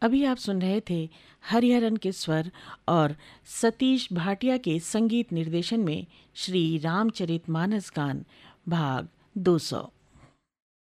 अभी आप सुन रहे थे हरिहरन के स्वर और सतीश भाटिया के संगीत निर्देशन में श्री रामचरितमानस गान भाग 200।